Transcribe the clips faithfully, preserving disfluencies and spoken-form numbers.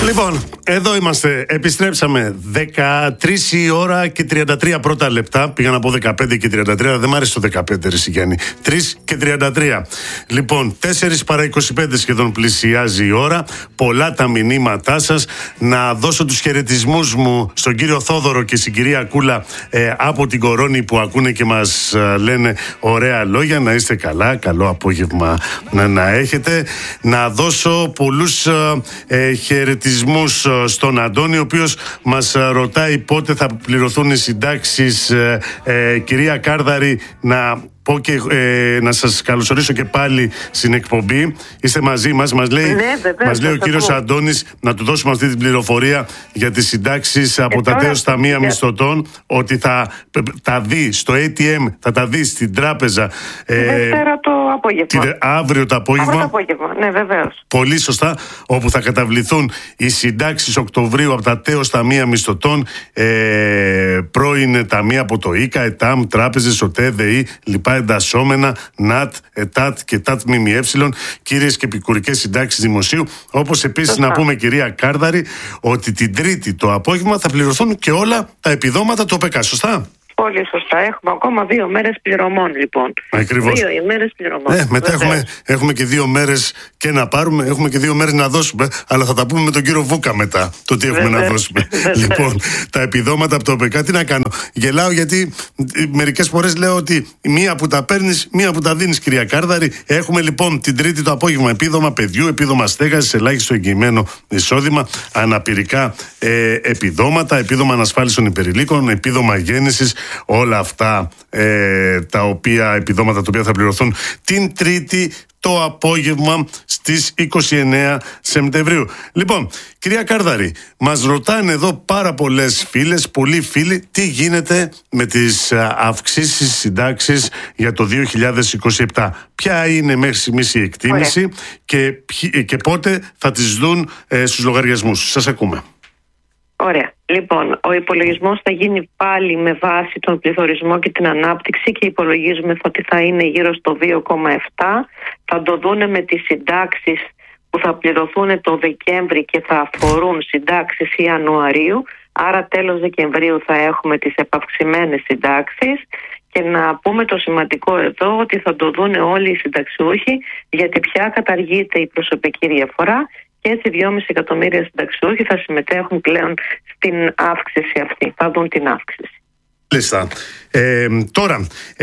Λοιπόν, εδώ είμαστε. Επιστρέψαμε. δεκατρείς η ώρα και τριάντα τρία πρώτα λεπτά. Πήγα να πω δεκαπέντε και τριάντα τρία. Δεν μ' άρεσε το δεκαπέντε, ρε Σιγιάννη. τρεις και τριάντα τρία. Λοιπόν, τέσσερις παρά είκοσι πέντε σχεδόν πλησιάζει η ώρα. Πολλά τα μηνύματά σας. Να δώσω τους χαιρετισμούς μου στον κύριο Θόδωρο και στην κυρία Κούλα ε, από την Κορώνη που ακούνε και μας ε, λένε ωραία λόγια. Να είστε καλά. Καλό απόγευμα να, να έχετε. Να δώσω πολλούς ε, ε, χαιρετισμούς στον Αντώνη, ο οποίος μας ρωτάει πότε θα πληρωθούν οι συντάξεις. ε, ε, κυρία Κάρδαρη, να πω και ε, να σας καλωσορίσω και πάλι στην εκπομπή. Είστε μαζί μας. Μας λέει, ναι, βέβαια, μας λέει ο κύριος Αντώνης να του δώσουμε αυτή την πληροφορία για τις συντάξεις από ε, τα τέος ταμεία μισθωτών, ότι θα τα δει στο έι τι εμ, θα τα δει στην τράπεζα ε, Δευτέρα το απόγευμα. Τη, αύριο το απόγευμα. Αύριο το απόγευμα, ναι, βεβαίως. Πολύ σωστά, όπου θα καταβληθούν οι συντάξεις Οκτωβρίου από τα τέος ταμεία μισθωτών, ε, πρώην ταμεία από το ΙΚΑ, ΕΤΑΜ, τράπεζες, ΟΤΕ, ΔΕΗ, λοιπά εντασσόμενα, ΝΑΤ, ΕΤΑΤ και ΤΑΤ ΜΜΕ, κύριες και επικουρικές συντάξεις δημοσίου. Όπως επίσης να πούμε, κυρία Κάρδαρη, ότι την Τρίτη το απόγευμα θα πληρωθούν και όλα τα επιδόματα του ΟΠΕΚΑ, σωστά? Πολύ σωστά. Έχουμε ακόμα δύο μέρες πληρωμών, λοιπόν. Ακριβώς. Δύο ημέρες πληρωμών. Ε, μετά έχουμε, έχουμε και δύο μέρες και να πάρουμε, έχουμε και δύο μέρες να δώσουμε, αλλά θα τα πούμε με τον κύριο Βούκα μετά, το τι έχουμε Βεβαίως. να δώσουμε. Λοιπόν, τα επιδόματα από το ΟΠΕΚΑ, τι να κάνω? Γελάω γιατί μερικές φορές λέω ότι μία που τα παίρνεις, μία που τα δίνεις, κυρία Κάρδαρη. Έχουμε λοιπόν την Τρίτη το απόγευμα επίδομα παιδιού, επίδομα στέγασης, ελάχιστο εγγυημένο εισόδημα, αναπηρικά ε, επιδόματα, επίδομα ανασφάλισης υπερηλίκων, επίδομα γέννησης. Όλα αυτά ε, τα οποία επιδόματα τα οποία θα πληρωθούν την Τρίτη το απόγευμα στις είκοσι εννέα Σεπτεμβρίου. Λοιπόν, κυρία Κάρδαρη, μας ρωτάνε εδώ πάρα πολλές φίλες, πολλοί φίλοι, τι γίνεται με τις αυξήσεις συντάξεις για το δύο χιλιάδες είκοσι επτά. Ποια είναι μέχρι στιγμής η εκτίμηση και, και πότε θα τις δουν ε, στους λογαριασμούς. Σας ακούμε. Ωραία. Λοιπόν, ο υπολογισμός θα γίνει πάλι με βάση τον πληθωρισμό και την ανάπτυξη και υπολογίζουμε ότι θα είναι γύρω στο δύο κόμμα επτά. Θα το δούνε με τις συντάξεις που θα πληρωθούν το Δεκέμβρη και θα αφορούν συντάξεις Ιανουαρίου. Άρα τέλος Δεκεμβρίου θα έχουμε τις επαυξημένες συντάξεις. Και να πούμε το σημαντικό εδώ, ότι θα το δούνε όλοι οι συνταξιούχοι, γιατί πια καταργείται η προσωπική διαφορά. Και έτσι δυόμισι εκατομμύρια συνταξιούχοι θα συμμετέχουν πλέον στην αύξηση αυτή. Θα δουν την αύξηση. Λίστα. Ε, τώρα,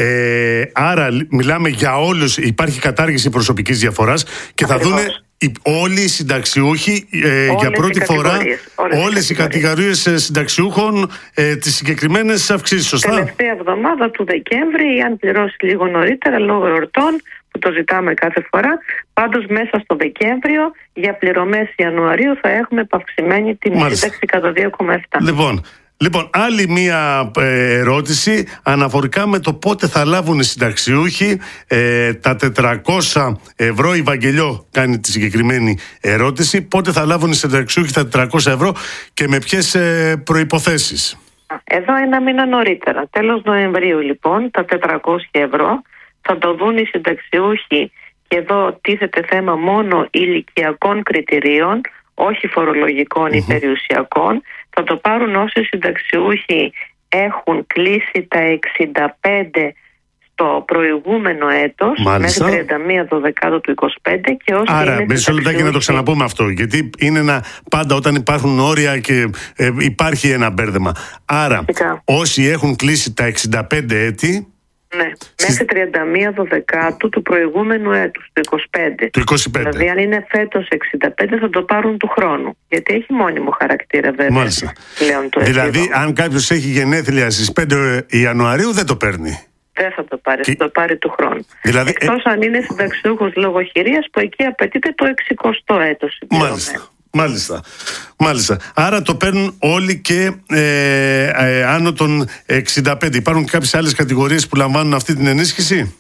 ε, άρα μιλάμε για όλους, υπάρχει κατάργηση προσωπικής διαφοράς και Ακριβώς. θα δούνε όλοι οι συνταξιούχοι ε, για πρώτη φορά όλες, όλες οι κατηγορίες συνταξιούχων ε, τις συγκεκριμένες αυξήσεις, σωστά? Τελευταία εβδομάδα του Δεκέμβρη, αν πληρώσει λίγο νωρίτερα λόγω εορτών, που το ζητάμε κάθε φορά, πάντως μέσα στο Δεκέμβριο για πληρωμές Ιανουαρίου θα έχουμε επαυξημένη την σύνταξη κατά δύο κόμμα επτά. Λοιπόν, Λοιπόν, άλλη μία ε, ερώτηση αναφορικά με το πότε θα λάβουν οι συνταξιούχοι ε, τα τετρακόσια ευρώ. Η Βαγγελιό κάνει τη συγκεκριμένη ερώτηση. Πότε θα λάβουν οι συνταξιούχοι τα τετρακόσια ευρώ και με ποιες ε, προϋποθέσεις? Εδώ ένα μήνα νωρίτερα. Τέλος Νοεμβρίου λοιπόν τα τετρακόσια ευρώ θα το δουν οι συνταξιούχοι, και εδώ τίθεται θέμα μόνο ηλικιακών κριτηρίων, όχι φορολογικών mm-hmm. ή περιουσιακών. Θα το πάρουν όσοι συνταξιούχοι έχουν κλείσει τα εξήντα πέντε στο προηγούμενο έτος, Μάλιστα. μέχρι τριάντα μία Δεκεμβρίου του είκοσι πέντε, και όσοι Άρα, είναι μισό λεπτάκι να το ξαναπούμε αυτό, γιατί είναι ένα, πάντα όταν υπάρχουν όρια και ε, υπάρχει ένα μπέρδεμα. Άρα, Φυσικά. όσοι έχουν κλείσει τα εξήντα πέντε έτη, ναι, μέχρι τριάντα μία Δεκεμβρίου του προηγούμενου έτους, του είκοσι πέντε. Του είκοσι πέντε. Δηλαδή, αν είναι φέτος εξήντα πέντε, θα το πάρουν του χρόνου. Γιατί έχει μόνιμο χαρακτήρα, βέβαια. Μάλιστα. Πλέον το δηλαδή, επίδομα. αν κάποιος έχει γενέθλια στις πέντε Ιανουαρίου, δεν το παίρνει. Δεν θα το πάρει, και... θα το πάρει του χρόνου. Δηλαδή, Εκτός ε... αν είναι συνταξιούχος λόγω χειρίας, που εκεί απαιτείται το εξηκοστό έτος. Μάλιστα. Μάλιστα. Μάλιστα. Άρα το παίρνουν όλοι και ε, ε, άνω των εξήντα πέντε. Υπάρχουν κάποιες άλλες κατηγορίες που λαμβάνουν αυτή την ενίσχυση?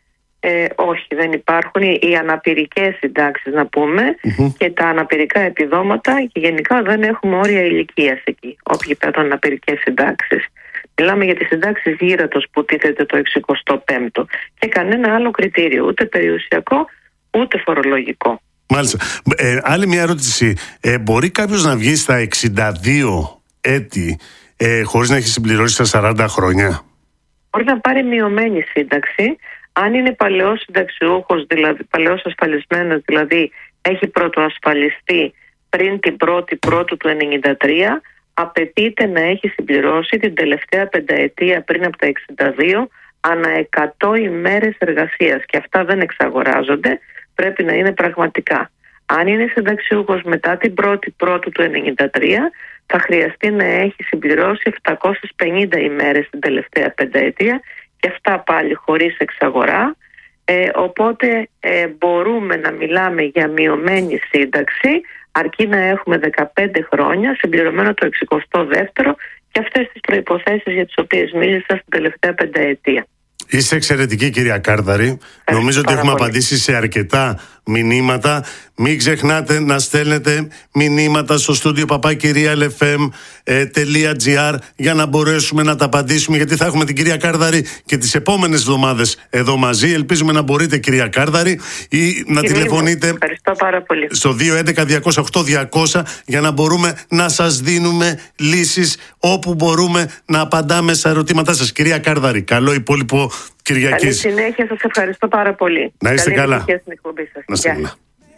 Ε, όχι, δεν υπάρχουν. Οι αναπηρικές συντάξεις, να πούμε, mm-hmm. και τα αναπηρικά επιδόματα, και γενικά δεν έχουμε όρια ηλικίας εκεί, όποιοι παίρνουν αναπηρικές συντάξεις. Μιλάμε για τις συντάξεις γύρατος που τίθεται το εξηκοστό πέμπτο, και κανένα άλλο κριτήριο, ούτε περιουσιακό ούτε φορολογικό. Μάλιστα. Ε, άλλη μια ερώτηση. Ε, μπορεί κάποιος να βγει στα εξήντα δύο έτη ε, χωρίς να έχει συμπληρώσει τα σαράντα χρόνια? Μπορεί να πάρει μειωμένη σύνταξη. Αν είναι παλαιός συνταξιούχος, δηλαδή παλαιός ασφαλισμένος, δηλαδή έχει πρωτοασφαλιστεί πριν την πρώτη πρώτου του ενενήντα τρία, απαιτείται να έχει συμπληρώσει την τελευταία πενταετία πριν από τα εξήντα δύο ανά εκατό ημέρες εργασίας, και αυτά δεν εξαγοράζονται, πρέπει να είναι πραγματικά. Αν είναι συνταξιούχος μετά την πρώτη πρώτου του ενενήντα τρία, θα χρειαστεί να έχει συμπληρώσει επτακόσιες πενήντα ημέρες την τελευταία πενταετία, και αυτά πάλι χωρίς εξαγορά. Ε, οπότε ε, μπορούμε να μιλάμε για μειωμένη σύνταξη, αρκεί να έχουμε δεκαπέντε χρόνια συμπληρωμένο το εξηκοστό δεύτερο και αυτές τις προϋποθέσεις για τις οποίες μίλησα στην τελευταία πενταετία. Είστε εξαιρετική, κυρία Κάρδαρη. Νομίζω ότι έχουμε πολύ απαντήσει σε αρκετά μηνύματα. Μην ξεχνάτε να στέλνετε μηνύματα στο στούντιο παπάκυρια ελ εφ εμ τελεία τζι άρ για να μπορέσουμε να τα απαντήσουμε, γιατί θα έχουμε την κυρία Κάρδαρη και τις επόμενες εβδομάδες εδώ μαζί. Ελπίζουμε να μπορείτε, κυρία Κάρδαρη, ή να Κυρία τηλεφωνείτε πάρα πολύ. στο δύο έντεκα διακόσια οκτώ διακόσια για να μπορούμε να σας δίνουμε λύσεις όπου μπορούμε να απαντάμε στα ερωτήματά σας. Κυρία Κάρδαρη, καλό υπόλοιπο Κυριακής. Καλή συνέχεια, σας ευχαριστώ πάρα πολύ. Να είστε Καλή καλά. Στην εκπομπή σας. Να είστε καλά.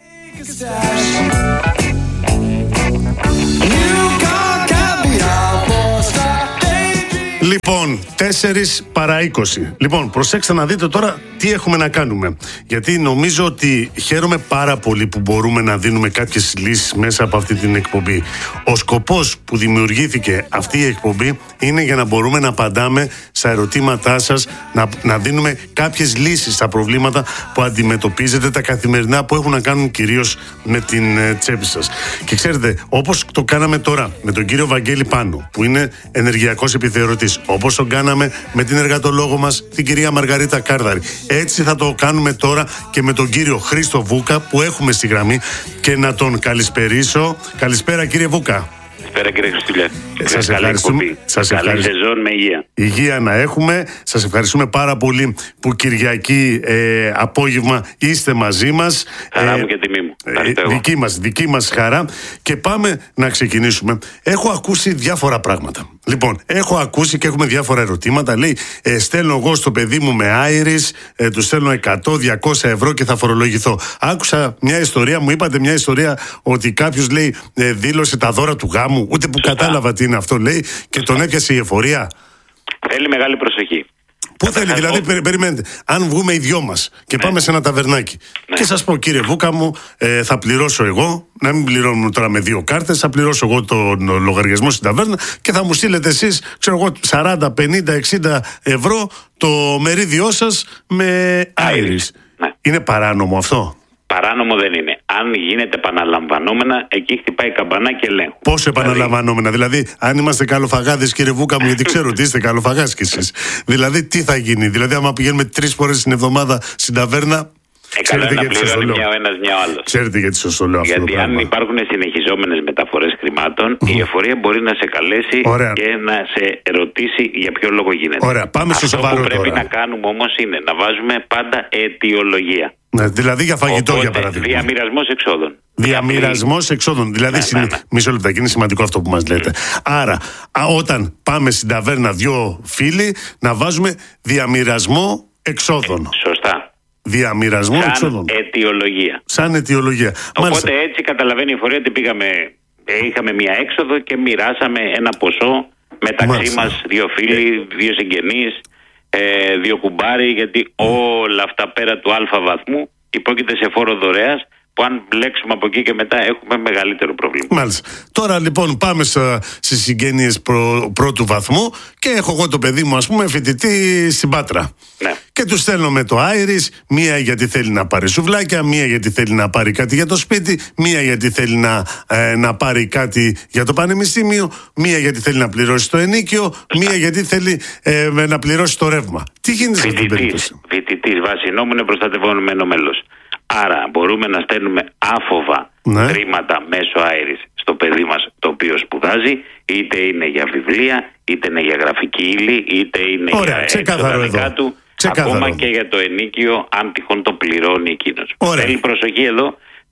Λοιπόν, τέσσερις παρά είκοσι. Λοιπόν, προσέξτε να δείτε τώρα τι έχουμε να κάνουμε. Γιατί νομίζω ότι χαίρομαι πάρα πολύ που μπορούμε να δίνουμε κάποιες λύσεις μέσα από αυτή την εκπομπή. Ο σκοπός που δημιουργήθηκε αυτή η εκπομπή είναι για να μπορούμε να απαντάμε στα ερωτήματά σας, να, να δίνουμε κάποιες λύσεις στα προβλήματα που αντιμετωπίζετε, τα καθημερινά, που έχουν να κάνουν κυρίως με την ε, τσέπη σας. Και ξέρετε, όπως το κάναμε τώρα με τον κύριο Βαγγέλη Πάνο, που είναι ενεργειακός επιθεωρητής, όπως το κάναμε με την εργατολόγο μας, την κυρία Μαργαρίτα Κάρδαρη, έτσι θα το κάνουμε τώρα και με τον κύριο Χρήστο Βούκα, που έχουμε στη γραμμή, και να τον καλησπερίσω. Καλησπέρα, κύριε Βούκα. Καλησπέρα, κύριε Χριστούλια. Σας ευχαριστούμε. Σας Καλή ευχαριστούμε. σεζόν με υγεία. Υγεία να έχουμε. Σας ευχαριστούμε πάρα πολύ που Κυριακή ε, απόγευμα είστε μαζί μας. Χαρά ε, μου και τιμή μου. Ε, δική μας, δική μας χαρά. Και πάμε να ξεκινήσουμε. Έχω ακούσει διάφορα πράγματα. Λοιπόν, έχω ακούσει και έχουμε διάφορα ερωτήματα. Λέει, ε, στέλνω εγώ στο παιδί μου με Άιρις, ε, του στέλνω εκατό με διακόσια ευρώ και θα φορολογηθώ. Άκουσα μια ιστορία, μου είπατε μια ιστορία ότι κάποιος, λέει, ε, δήλωσε τα δώρα του γάμου, ούτε που Σωστά. κατάλαβα τι είναι αυτό, λέει, και τον έπιασε η εφορία. Θέλει μεγάλη προσοχή. Πού θέλει, δηλαδή, περι, περιμένετε, αν βγούμε οι δυο μας και ναι. πάμε σε ένα ταβερνάκι, ναι. και σας πω, κύριε Βούκα μου, ε, θα πληρώσω εγώ, να μην πληρώνουμε τώρα με δύο κάρτες, θα πληρώσω εγώ τον λογαριασμό στην ταβέρνα και θα μου στείλετε εσείς, ξέρω εγώ, σαράντα, πενήντα, εξήντα ευρώ το μερίδιό σας με Άιρις. Ναι. Είναι παράνομο αυτό? Παράνομο δεν είναι. Αν γίνεται επαναλαμβανόμενα, εκεί χτυπάει καμπανά και ελέγχου. Πόσο επαναλαμβανόμενα? Δηλαδή, αν είμαστε καλοφαγάδες, κύριε Βούκα μου, γιατί ξέρω ότι είστε καλοφαγάς κι εσείς. Δηλαδή, τι θα γίνει? Δηλαδή, άμα πηγαίνουμε τρεις φορές την εβδομάδα στην ταβέρνα. Ε, καλά, να πληρώνει μια ο ένας, μια ο άλλος. Ξέρετε γιατί σας το λέω αυτό? Γιατί αν υπάρχουν συνεχιζόμενες μεταφορές χρημάτων, mm. η εφορία μπορεί να σε καλέσει. Ωραία. Και να σε ρωτήσει για ποιο λόγο γίνεται. Ωραία, πάμε στο σοβαρό τώρα. Αυτό που πρέπει να κάνουμε όμως είναι να βάζουμε πάντα αιτιολογία. Ναι, δηλαδή για φαγητό. Οπότε, για παράδειγμα. Διαμοιρασμός εξόδων. Διαμοιρασμός εξόδων. Δηλαδή, ναι, συνε... ναι, ναι. μισό λεπτάκι, είναι σημαντικό αυτό που μας λέτε. Mm. Άρα, α, όταν πάμε στην ταβέρνα δυο φίλοι, να βάζουμε διαμοιρασμό εξόδων. Σωστά. Διαμοιρασμό σαν εξόδων. αιτιολογία. Σαν αιτιολογία. Οπότε Μάλιστα. έτσι καταλαβαίνει η εφορία ότι πήγαμε, είχαμε μία έξοδο και μοιράσαμε ένα ποσό μεταξύ Μάλιστα. μας, δύο φίλοι, δύο συγγενείς, ε, δύο κουμπάροι, γιατί όλα αυτά πέρα του αλφα βαθμού υπόκειται σε φόρο δωρεάς, που αν μπλέξουμε από εκεί και μετά έχουμε μεγαλύτερο πρόβλημα. Μάλιστα. Τώρα λοιπόν πάμε στις συγγένειες προ, πρώτου βαθμού και έχω εγώ το παιδί μου, ας πούμε, φοιτητή στην Πάτρα. Ναι. Και του στέλνω με το Άιρις, μία γιατί θέλει να πάρει σουβλάκια, μία γιατί θέλει να πάρει κάτι για το σπίτι, μία γιατί θέλει να, ε, να πάρει κάτι για το πανεπιστήμιο, μία γιατί θέλει να πληρώσει το ενίκιο, μία γιατί θέλει ε, να πληρώσει το ρεύμα. Τι γίνεται σε αυτή την περίπτωση? Φοιτητής, βάσει νόμου είναι προστατευόμενο μέλος. Άρα μπορούμε να στέλνουμε άφοβα ναι. χρήματα μέσω Άιρις στο παιδί μας το οποίο σπουδάζει, είτε είναι για βιβλία, είτε είναι για γραφική ύλη, είτε είναι Ωραία, για εξοδανικά του, ξεκάθαρο. Ακόμα και για το ενίκιο, αν τυχόν το πληρώνει εκείνος. Θέλει προσοχή εδώ,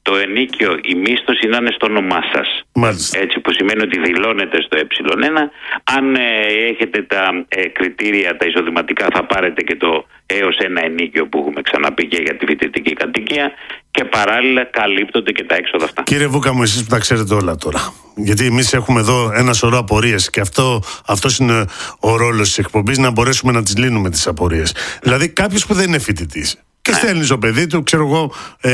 το ενίκιο, η μίσθωση να είναι στο όνομά σας. Μάλιστα. Έτσι, που σημαίνει ότι δηλώνετε στο ε ένα. Αν ε, έχετε τα ε, κριτήρια, τα εισοδηματικά, θα πάρετε και το έως ένα ενίκιο που έχουμε ξαναπεί και για τη φοιτητική κατοικία, και παράλληλα καλύπτονται και τα έξοδα αυτά. Κύριε Βούκα μου, εσείς που τα ξέρετε όλα τώρα, γιατί εμείς έχουμε εδώ ένα σωρό απορίες και αυτό αυτός είναι ο ρόλος της εκπομπής, να μπορέσουμε να τις λύνουμε τις απορίες. Δηλαδή κάποιος που δεν είναι φοιτητής και ναι. στέλνει στο παιδί του, ξέρω εγώ,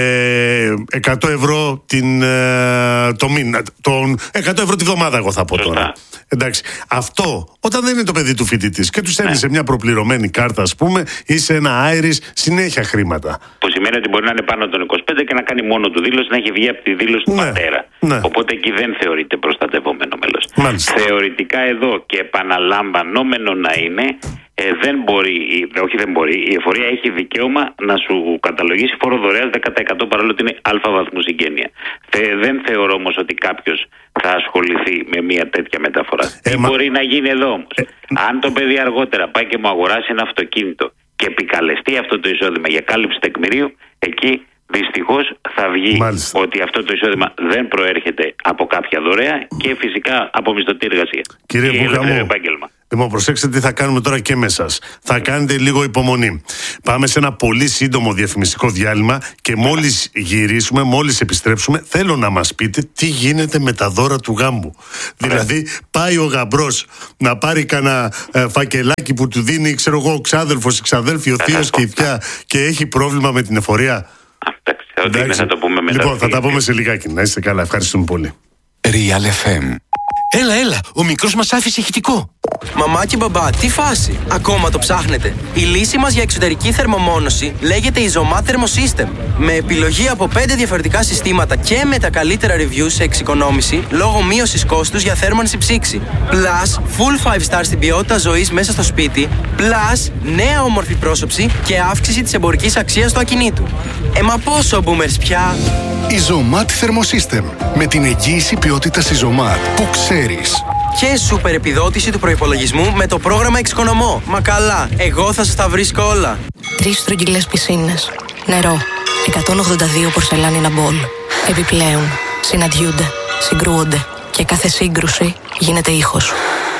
ε, εκατό ευρώ την, ε, το μήνα, τον εκατό ευρώ τη βδομάδα, εγώ θα πω Σωστά. τώρα. Εντάξει. Αυτό, όταν δεν είναι το παιδί του φοιτητής και του στέλνει ναι. σε μια προπληρωμένη κάρτα, ας πούμε, ή σε ένα άιρις, συνέχεια χρήματα. Που σημαίνει ότι μπορεί να είναι πάνω των είκοσι πέντε και να κάνει μόνο του δήλωση, να έχει βγει από τη δήλωση του ναι. πατέρα. Ναι. Οπότε εκεί δεν θεωρείται προστατευόμενο μέλος. Μάλιστα. Θεωρητικά εδώ και επαναλαμβανόμενο να είναι. Ε, δεν μπορεί, όχι δεν μπορεί, η εφορία έχει δικαίωμα να σου καταλογίσει φόρο δωρεάς δέκα τοις εκατό παρόλο ότι είναι αλφα βαθμού συγγένεια. Θε, δεν θεωρώ όμως ότι κάποιος θα ασχοληθεί με μια τέτοια μεταφορά. Ε, Τι μα... μπορεί να γίνει εδώ όμως. Ε... Αν το παιδί αργότερα πάει και μου αγοράσει ένα αυτοκίνητο και επικαλεστεί αυτό το εισόδημα για κάλυψη τεκμηρίου, εκεί δυστυχώς θα βγει Μάλιστα. ότι αυτό το εισόδημα δεν προέρχεται από κάποια δωρεά και φυσικά από μισθωτή εργασία. Κύριε Βούκα, λοιπόν, προσέξτε τι θα κάνουμε τώρα και με σας. Θα κάνετε λίγο υπομονή. Πάμε σε ένα πολύ σύντομο διαφημιστικό διάλειμμα και μόλις γυρίσουμε, μόλις επιστρέψουμε, θέλω να μας πείτε τι γίνεται με τα δώρα του γάμου. Δηλαδή, πάει ο γαμπρός να πάρει κανένα ε, φακελάκι που του δίνει, ξέρω εγώ, ο ξάδελφος, η ξαδέλφη, ο θείος και η θιά και έχει πρόβλημα με την εφορία. Εντάξει, θα το πούμε μετά. Λοιπόν, θα τα πούμε σε λιγάκι. Να είστε καλά, ευχαριστούμε πολύ. Real εφ εμ. Έλα, έλα, ο μικρός μας άφησε ηχητικό. Μαμά και μπαμπά, τι φάση, ακόμα το ψάχνετε? Η λύση μας για εξωτερική θερμομόνωση λέγεται Isomat Thermosystem. Με επιλογή από πέντε διαφορετικά συστήματα και με τα καλύτερα reviews σε εξοικονόμηση λόγω μείωσης κόστους για θέρμανση ψήξη. Plus, full five stars στην ποιότητα ζωής μέσα στο σπίτι. Plus, νέα όμορφη πρόσωψη και αύξηση της εμπορικής αξίας του ακινήτου. Ε, μα πόσο boomers πια! Isomat Thermosystem. Με την εγγύηση ποιότητας Isomat που ξέρεις. Και σούπερ επιδότηση του προϋπολογισμού με το πρόγραμμα Εξοικονομώ. Μα καλά, εγώ θα σας τα βρίσκω όλα. Τρεις στρογγυλές πισίνες. Νερό. εκατόν ογδόντα δύο πορσελάνινα μπολ. Επιπλέον, συναντιούνται, συγκρούονται και κάθε σύγκρουση γίνεται ήχος.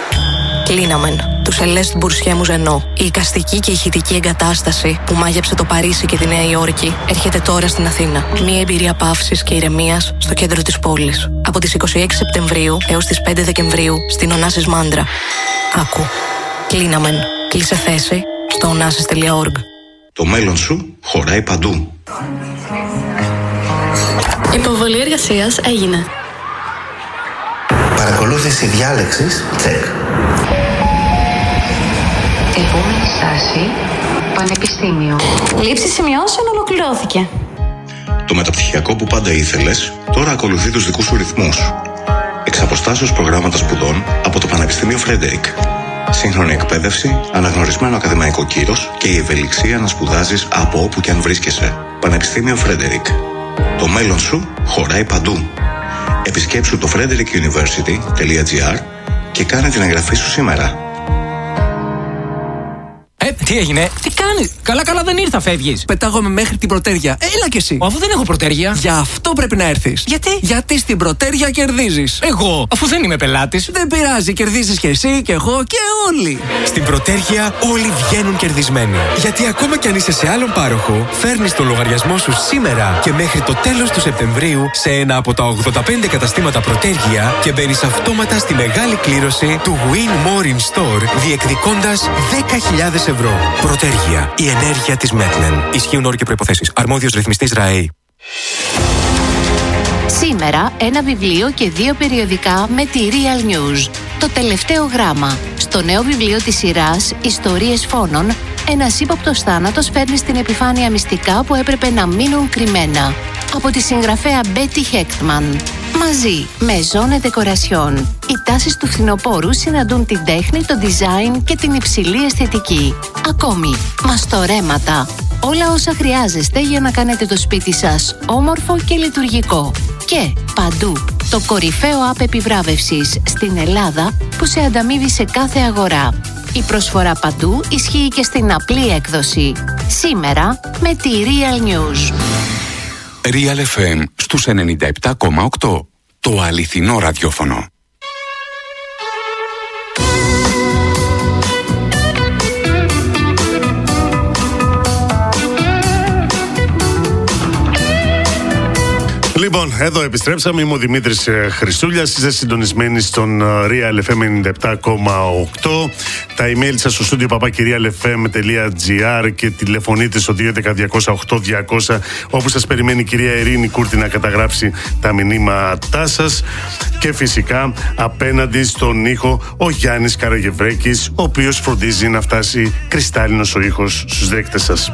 Κλίναμεν, του Celeste Boursier Mouzeno. Η εικαστική και ηχητική εγκατάσταση που μάγεψε το Παρίσι και τη Νέα Υόρκη έρχεται τώρα στην Αθήνα. Μια εμπειρία παύσης και ηρεμίας στο κέντρο της πόλης. Από τις είκοσι έξι Σεπτεμβρίου έως τις πέντε Δεκεμβρίου στην Ωνάσης Μάντρα. Άκου. Κλίναμεν. Κλείσε θέση στο ωνάσης τελεία org. Το μέλλον σου χωράει παντού. Υποβολή εργασίας έγινε. Παρακολούθηση διάλεξης, τσεκ. Επόμενη στάση, πανεπιστήμιο. Λήψη σημειώσεων ολοκληρώθηκε. Το μεταπτυχιακό που πάντα ήθελες, τώρα ακολουθεί τους δικούς σου ρυθμούς. Εξ αποστάσεως προγράμματα σπουδών από το Πανεπιστήμιο Φρέντερικ. Σύγχρονη εκπαίδευση, αναγνωρισμένο ακαδημαϊκό κύρος και η ευελιξία να σπουδάζεις από όπου και αν βρίσκεσαι. Πανεπιστήμιο Φρέντερικ. Το μέλλον σου χωράει παντού. Επισκέψου το frederick university τελεία gr και κάνε την εγγραφή σου σήμερα. Ε, τι έγινε, τι κάνεις? Καλά, καλά δεν ήρθα, φεύγεις. Πετάγομαι μέχρι την Πρωτέρια. Έλα κι εσύ. Αφού δεν έχω Πρωτέρια. Γι' αυτό πρέπει να έρθεις. Γιατί? Γιατί στην Πρωτέρια κερδίζεις. Εγώ, αφού δεν είμαι πελάτης. Δεν πειράζει, κερδίζεις κι εσύ και εγώ και όλοι. Στην Πρωτέρια όλοι βγαίνουν κερδισμένοι. Γιατί ακόμα κι αν είσαι σε άλλον πάροχο, φέρνεις το λογαριασμό σου σήμερα και μέχρι το τέλος του Σεπτεμβρίου σε ένα από τα ογδόντα πέντε καταστήματα Πρωτέρια και μπαίνεις αυτόματα στη μεγάλη κλήρωση του Win More in Store, διεκδικώντας δέκα χιλιάδες ευρώ. Πρωτέρια. Η ενέργεια της Μέτλεν. Ισχύουν όροι και προϋποθέσεις. Αρμόδιος ρυθμιστής ΡΑΕΗ. Σήμερα ένα βιβλίο και δύο περιοδικά με τη Real News. Το τελευταίο γράμμα. Στο νέο βιβλίο της σειράς «Ιστορίες φόνων», ένας ύποπτος θάνατος φέρνει στην επιφάνεια μυστικά που έπρεπε να μείνουν κρυμμένα. Από τη συγγραφέα Betty Hechtman. Μαζί με Zone Decoration. Οι τάσεις του φθινοπόρου συναντούν την τέχνη, το design και την υψηλή αισθητική. Ακόμη, μαστορέματα. Όλα όσα χρειάζεστε για να κάνετε το σπίτι σας όμορφο και λειτουργικό. Και παντού, το κορυφαίο app επιβράβευσης στην Ελλάδα που σε ανταμείβει σε κάθε αγορά. Η προσφορά παντού ισχύει και στην απλή έκδοση. Σήμερα με τη Real News. Real εφ εμ στους ενενήντα επτά κόμμα οκτώ. Το αληθινό ραδιόφωνο. Λοιπόν, εδώ επιστρέψαμε. Είμαι ο Δημήτρης Χριστούλιας. Είστε συντονισμένοι στον Real εφ εμ ενενήντα επτά κόμμα οκτώ. Τα email σας στο studio παπάκι real εφ εμ τελεία τζι άρ και τηλεφωνείτε στο δύο ένα μηδέν διακόσια οκτώ διακόσια, όπου σας περιμένει η κυρία Ειρήνη Κούρτη να καταγράψει τα μηνύματά σας. Και φυσικά απέναντι στον ήχο ο Γιάννης Καραγευρέκης, ο οποίος φροντίζει να φτάσει κρυστάλλινος ο ήχος στους δέκτες σας.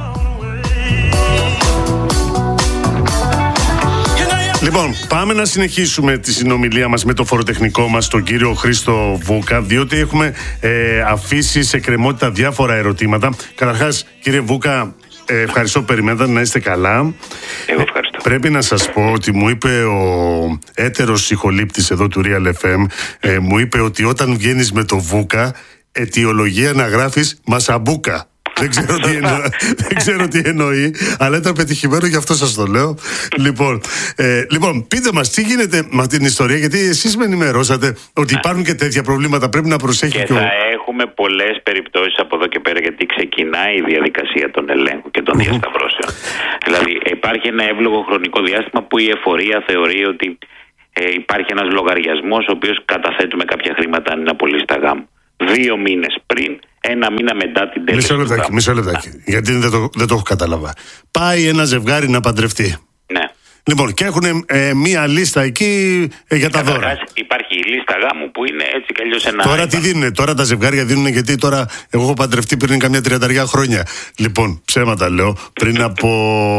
Λοιπόν, πάμε να συνεχίσουμε τη συνομιλία μας με το φοροτεχνικό μας, τον κύριο Χρήστο Βούκα, διότι έχουμε ε, αφήσει σε κρεμότητα διάφορα ερωτήματα. Καταρχάς, κύριε Βούκα, ε, ευχαριστώ που περιμένατε, να είστε καλά. Εγώ ευχαριστώ. Πρέπει να σας πω ότι μου είπε ο έτερος ψυχολήπτης εδώ του Real εφ εμ, ε, μου είπε ότι όταν βγαίνεις με το Βούκα, αιτιολογία να γράφεις Μασαμπούκα. Δεν ξέρω, τι εννο... δεν ξέρω τι εννοεί, αλλά ήταν πετυχημένο, γι' αυτό σας το λέω. Λοιπόν, ε, λοιπόν, πείτε μας τι γίνεται με αυτή την ιστορία, γιατί εσείς με ενημερώσατε ότι υπάρχουν και τέτοια προβλήματα. Πρέπει να προσέχει και και ο... θα έχουμε πολλές περιπτώσεις από εδώ και πέρα, γιατί ξεκινάει η διαδικασία των ελέγχων και των mm-hmm. διασταυρώσεων. Δηλαδή, υπάρχει ένα εύλογο χρονικό διάστημα που η εφορία θεωρεί ότι ε, υπάρχει ένας λογαριασμός ο οποίος καταθέτουμε κάποια χρήματα αν είναι απολύστα γάμου. Δύο μήνες πριν, ένα μήνα μετά την τέλεση. Μισό λεπτάκι, μισό λεπτάκι. Γιατί δεν το, δεν το έχω καταλάβα. Πάει ένα ζευγάρι να παντρευτεί. Ναι. Λοιπόν, και έχουν ε, μία λίστα εκεί ε, για τα δώρα. Υπάρχει η λίστα γάμου που είναι έτσι κι αλλιώς ένα. Τώρα τι δίνουν, τώρα τα ζευγάρια δίνουν, γιατί τώρα εγώ έχω παντρευτεί πριν καμιά τριανταριά χρόνια. Λοιπόν, ψέματα λέω, πριν από.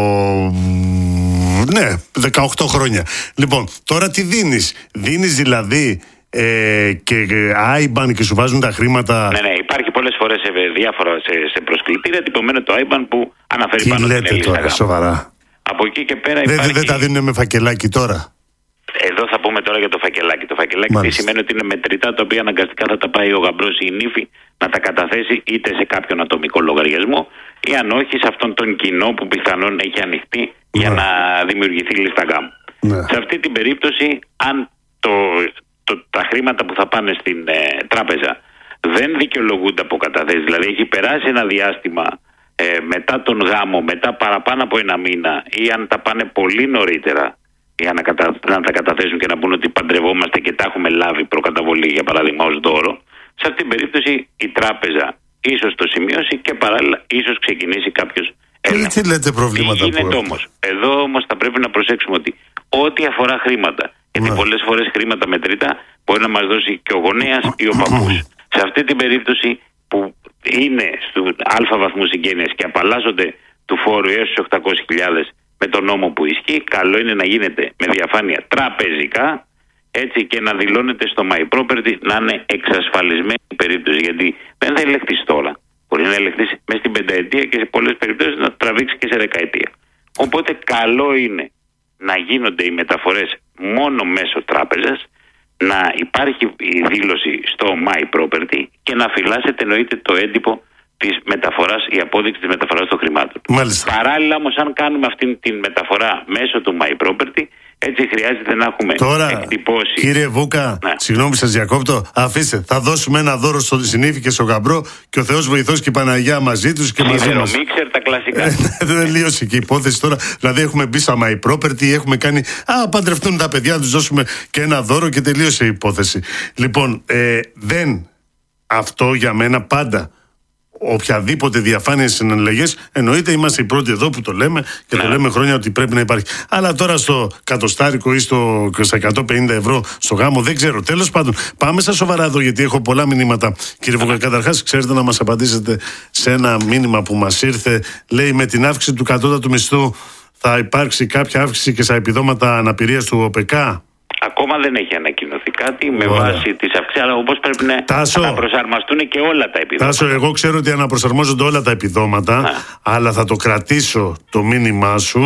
Ναι, δεκαοκτώ χρόνια. Λοιπόν, τώρα τι δίνεις. Δίνεις δηλαδή. Ε, και άι μπαν και σου βάζουν τα χρήματα. Ναι, ναι, υπάρχει πολλές φορές σε διάφορα σε, σε προσκλητήρια τυπωμένο το άι μπαν που αναφέρει τι πάνω λέτε στην τώρα, λίστα. Σοβαρά. Από εκεί και πέρα δεν, υπάρχει... δεν τα δίνουν με φακελάκι τώρα. Εδώ θα πούμε τώρα για το φακελάκι. Το φακελάκι τι σημαίνει ότι είναι μετρητά τα οποία αναγκαστικά θα τα πάει ο γαμπρός ή η νύφη να τα καταθέσει είτε σε κάποιον ατομικό λογαριασμό ή αν όχι σε αυτόν τον κοινό που πιθανόν έχει ανοιχτεί ναι. για να δημιουργηθεί λίστα γάμου. Ναι. Σε αυτή την περίπτωση, αν το. Το, τα χρήματα που θα πάνε στην ε, τράπεζα δεν δικαιολογούνται από καταθέσεις, δηλαδή έχει περάσει ένα διάστημα ε, μετά τον γάμο, μετά παραπάνω από ένα μήνα, ή αν τα πάνε πολύ νωρίτερα για να, κατα, να τα καταθέσουν και να πούν ότι παντρευόμαστε και τα έχουμε λάβει προκαταβολή, για παράδειγμα, ως δώρο, σε αυτή την περίπτωση η τράπεζα ίσως το σημειώσει και παράλληλα ίσως ξεκινήσει κάποιος έλεγχος. Τι λέτε προβλήματα τι γίνεται όμως. Εδώ όμως θα πρέπει να προσέξουμε ότι ό,τι αφορά χρήματα, γιατί πολλές φορές χρήματα μετρητά μπορεί να μας δώσει και ο γονέας ή ο παππούς. Σε αυτή την περίπτωση που είναι στο αλφα βαθμού συγγένειας και απαλλάσσονται του φόρου έως στους οκτακόσιες χιλιάδες με τον νόμο που ισχύει, καλό είναι να γίνεται με διαφάνεια τραπεζικά, έτσι, και να δηλώνεται στο My Property να είναι εξασφαλισμένη η περίπτωση. Γιατί δεν θα ελεγχθείς τώρα. Μπορεί να ελεγχθείς μέσα στην πενταετία και σε πολλές περιπτώσεις να τραβήξει και σε δεκαετία. Οπότε καλό είναι να γίνονται οι μεταφορές μόνο μέσω τράπεζας, να υπάρχει η δήλωση στο My Property και να φυλάσσεται εννοείται το έντυπο της μεταφοράς, η απόδειξη της μεταφοράς των χρημάτων. Μάλιστα. Παράλληλα όμως, αν κάνουμε αυτή την μεταφορά μέσω του My Property, έτσι χρειάζεται να έχουμε τώρα, εκτυπώσει. Κύριε Βούκα, ναι. Συγγνώμη σας διακόπτω, αφήστε, θα δώσουμε ένα δώρο στον συνήφη και στον γαμπρό και ο Θεός βοηθός και η Παναγιά μαζί τους και μαζί μας. Μίξερ, τα κλασικά. Δεν τελείωσε και η υπόθεση τώρα. Δηλαδή έχουμε μπει στα My Property, έχουμε κάνει. Α, παντρευτούν τα παιδιά, τους δώσουμε και ένα δώρο και τελείωσε η υπόθεση. Λοιπόν, ε, δεν. Αυτό για μένα πάντα. Οποιαδήποτε διαφάνεια στις συναλλαγές, εννοείται είμαστε οι πρώτοι εδώ που το λέμε και ναι. το λέμε χρόνια ότι πρέπει να υπάρχει. Αλλά τώρα στο κατοστάρικο ή στο, στα εκατόν πενήντα ευρώ στο γάμο δεν ξέρω. Τέλος πάντων, πάμε στα σοβαρά εδώ, γιατί έχω πολλά μηνύματα. Κύριε Βούκα, καταρχάς, ξέρετε να μας απαντήσετε σε ένα μήνυμα που μας ήρθε. Λέει, με την αύξηση του κατώτατου μισθού θα υπάρξει κάποια αύξηση και στα επιδόματα αναπηρίας του ΟΠΕΚΑ. Ακόμα δεν έχει ανακοινωθεί κάτι με Ωραία. βάση τις αυξήσεις, αλλά όπως πρέπει να Τάσο, αναπροσαρμοστούν και όλα τα επιδόματα. Τάσο, εγώ ξέρω ότι αναπροσαρμόζονται όλα τα επιδόματα, Α. αλλά θα το κρατήσω το μήνυμά σου.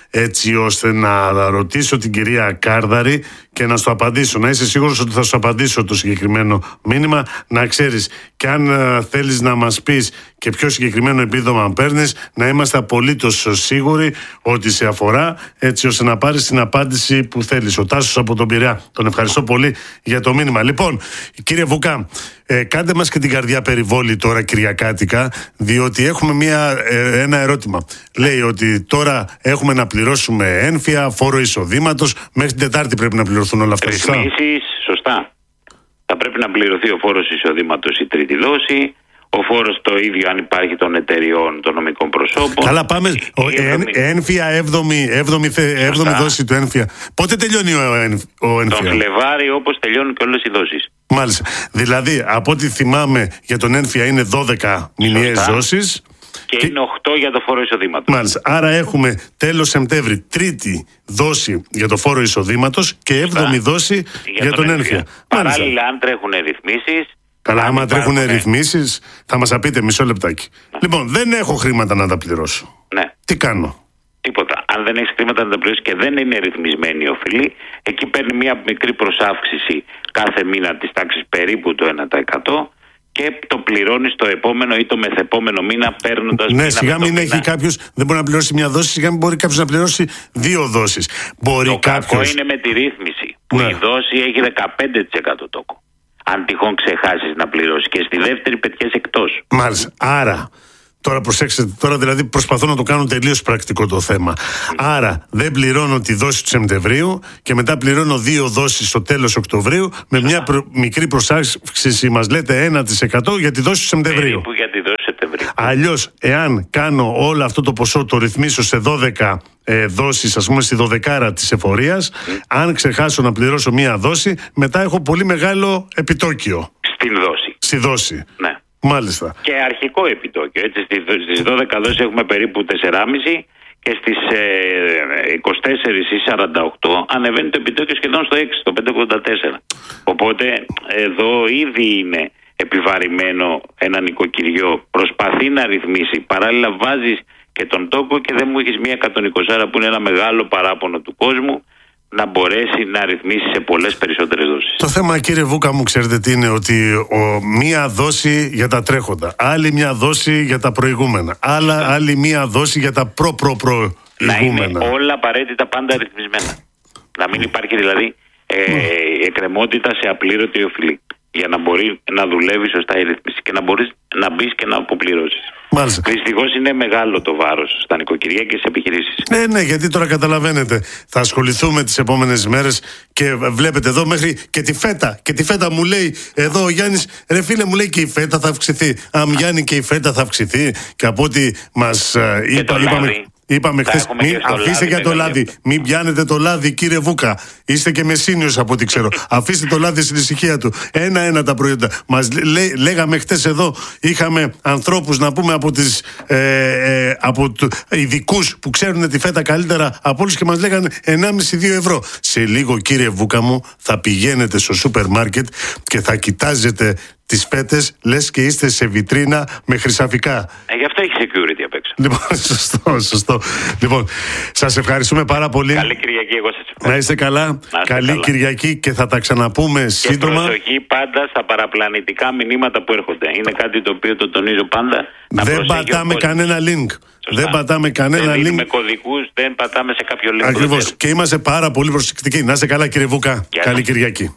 έτσι ώστε να ρωτήσω την κυρία Κάρδαρη και να σου απαντήσω. Να είσαι σίγουρος ότι θα σου απαντήσω το συγκεκριμένο μήνυμα. Να ξέρεις, και αν ε, θέλεις να μας πεις και ποιο συγκεκριμένο επίδομα παίρνεις, να είμαστε απολύτως σίγουροι ότι σε αφορά, έτσι ώστε να πάρεις την απάντηση που θέλεις. Ο Τάσος από τον Πειραιά. Τον ευχαριστώ πολύ για το μήνυμα. Λοιπόν, κύριε Βουκά, ε, κάντε μας και την καρδιά περιβόλη τώρα κυριακάτικα, διότι έχουμε μια, ε, ένα ερώτημα. Λέει ότι τώρα έχουμε να πληρώσουμε ένφια, φόρο εισοδήματος, μέχρι την Τετάρτη πρέπει να πληρωθούν όλα αυτά. Ρυθμίσεις, σωστά. Θα πρέπει να πληρωθεί ο φόρος εισοδήματος η τρίτη δόση, ο φόρος το ίδιο αν υπάρχει των εταιριών, των νομικών προσώπων. Καλά, πάμε. Ο, εν, ένφια, έβδομη, έβδομη, έβδομη δόση του ένφια. Πότε τελειώνει ο, ο ένφια? Τον Φλεβάρι, όπως τελειώνουν και όλες οι δόσεις. Μάλιστα. Δηλαδή, από ό,τι θυμάμαι για τον ένφια είναι δώδεκα μηνιαίες δόσεις. Και, και είναι οκτώ για το φόρο εισοδήματος. Μάλιστα. Άρα έχουμε τέλος Σεπτέμβρη τρίτη δόση για το φόρο εισοδήματος και έβδομη δόση για, για τον, τον ένφια. Παράλληλα, αν τρέχουν ρυθμίσεις. Καλά, άμα τρέχουν ρυθμίσεις, θα μας πείτε μισό λεπτάκι. Ναι. Λοιπόν, δεν έχω χρήματα να τα πληρώσω. Ναι. Τι κάνω? Τίποτα. Αν δεν έχεις χρήματα να τα πληρώσεις και δεν είναι ρυθμισμένη η οφειλή, εκεί παίρνει μια μικρή προσάυξηση κάθε μήνα της τάξης περίπου το ένα τοις εκατό και το πληρώνεις το επόμενο ή το μεθεπόμενο μήνα παίρνοντας. Ναι, σιγά μην έχει κάποιος, δεν μπορεί να πληρώσει μια δόση, σιγά μην μπορεί κάποιος να πληρώσει δύο δόσεις. Μπορεί το κάποιος... κακό είναι με τη ρύθμιση, που ναι. η δόση έχει δεκαπέντε τοις εκατό τόκο. Αν τυχόν ξεχάσεις να πληρώσεις, και στη δεύτερη πετιές εκτός. Μάλιστα. Άρα, τώρα προσέξτε, τώρα δηλαδή προσπαθώ να το κάνω τελείως πρακτικό το θέμα. Mm. Άρα, δεν πληρώνω τη δόση του Σεπτεμβρίου και μετά πληρώνω δύο δόσεις στο τέλος Οκτωβρίου με μια προ... μικρή προσάυξηση, μας λέτε ένα τοις εκατό για τη δόση του Σεπτεμβρίου. Περίπου για τη δόση του Σεπτεμβρίου. Αλλιώς, εάν κάνω όλο αυτό το ποσό, το ρυθμίσω σε δώδεκα ε, δόσεις, ας πούμε στη δωδεκάρα της εφορίας, mm. αν ξεχάσω να πληρώσω μία δόση, μετά έχω πολύ μεγάλο επιτόκιο. Στην δόση. Στη δόση. Ναι. Μάλιστα. Και αρχικό επιτόκιο. Έτσι, στις δώδεκα δόσεις έχουμε περίπου τέσσερα κόμμα πέντε και στις ε, είκοσι τέσσερα ή σαράντα οκτώ ανεβαίνει το επιτόκιο σχεδόν στο έξι, στο πέντε κόμμα ογδόντα τέσσερα. Οπότε εδώ ήδη είναι επιβαρημένο ένα νοικοκυριό. Προσπαθεί να ρυθμίσει. Παράλληλα βάζεις και τον τόκο και δεν μου έχεις μία εκατόν είκοσι που είναι ένα μεγάλο παράπονο του κόσμου, να μπορέσει να ρυθμίσει σε πολλές περισσότερες δόσεις. Το θέμα, κύριε Βούκα μου, ξέρετε τι είναι? Ότι ο, μία δόση για τα τρέχοντα, άλλη μία δόση για τα προηγούμενα, άλλα, yeah. άλλη μία δόση για τα προ-προ-προηγούμενα. Να είναι όλα απαραίτητα πάντα ρυθμισμένα. Να μην υπάρχει δηλαδή ε, mm. εκκρεμότητα σε απλήρωτη οφειλή. Για να μπορεί να δουλεύει σωστά η ρύθμιση και να μπορείς να μπεις και να αποπληρώσεις. Δυστυχώς είναι μεγάλο το βάρος στα νοικοκυριά και στις επιχειρήσεις. Ναι, ναι, γιατί τώρα καταλαβαίνετε, θα ασχοληθούμε τις επόμενες μέρες και βλέπετε εδώ μέχρι και τη φέτα. Και τη φέτα μου λέει εδώ ο Γιάννης, ρε φίλε, μου λέει και η φέτα θα αυξηθεί. Αν Γιάννη, και η φέτα θα αυξηθεί. Και από ό,τι μας είπα, είπαμε. Είπαμε χθες, αφήστε για το λάδι. Μην πιάνετε το λάδι, κύριε Βούκα. Είστε και μεσίνιος από ό,τι ξέρω. Αφήστε το λάδι στην ησυχία του. Ένα-ένα τα προϊόντα. Μας λέ, λέγαμε χθες εδώ, είχαμε ανθρώπους να πούμε από τις ε, ε, από ειδικούς που ξέρουν τη φέτα καλύτερα από όλους και μας λέγανε ενάμιση με δύο ευρώ. Σε λίγο, κύριε Βούκα μου, θα πηγαίνετε στο σούπερ μάρκετ και θα κοιτάζετε τις φέτες, λες και είστε σε βιτρίνα με χρυσαφικά. Ε, γι' αυτό έχει security απ' έξω. Λοιπόν, σωστό, σωστό. Λοιπόν, σας ευχαριστούμε πάρα πολύ. Καλή Κυριακή, εγώ σας ευχαριστώ. Να είστε καλά. Να είστε Καλή καλά. Κυριακή και θα τα ξαναπούμε και σύντομα. Και προσοχή πάντα στα παραπλανητικά μηνύματα που έρχονται. Είναι κάτι το οποίο το τονίζω πάντα. Να δεν πατάμε κανένα link. Σωστά. Δεν πατάμε κανένα δεν link. Με κωδικούς, δεν πατάμε σε κάποιο link. Ακριβώς. Και είμαστε πάρα πολύ προσεκτικοί. Να είστε καλά, κύριε Βούκα. Γεια Καλή σας. Κυριακή.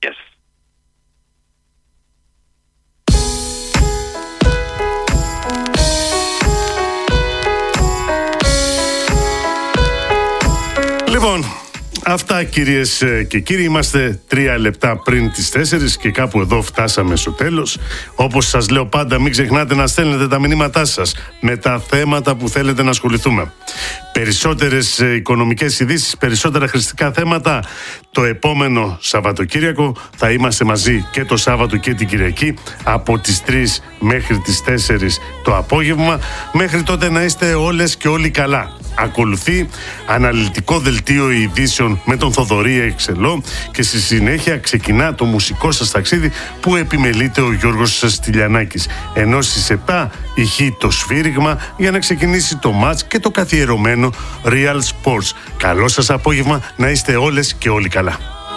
Λοιπόν, αυτά κυρίες και κύριοι, είμαστε τρία λεπτά πριν τις τέσσερις και κάπου εδώ φτάσαμε στο τέλος. Όπως σας λέω πάντα, μην ξεχνάτε να στέλνετε τα μηνύματά σας με τα θέματα που θέλετε να ασχοληθούμε. Περισσότερες οικονομικές ειδήσεις, περισσότερα χρηστικά θέματα. Το επόμενο Σαββατοκύριακο θα είμαστε μαζί και το Σάββατο και την Κυριακή από τις τρεις μέχρι τις τέσσερις το απόγευμα. Μέχρι τότε να είστε όλες και όλοι καλά. Ακολουθεί αναλυτικό δελτίο ειδήσεων με τον Θοδωρή Εξελό και στη συνέχεια ξεκινά το μουσικό σας ταξίδι που επιμελείται ο Γιώργος Στυλιανάκης. Ενώ στις επτά ηχεί το σφύριγμα για να ξεκινήσει το μάτς και το καθιερωμένο Real Sports. Καλό σας απόγευμα, να είστε όλες και όλοι καλά.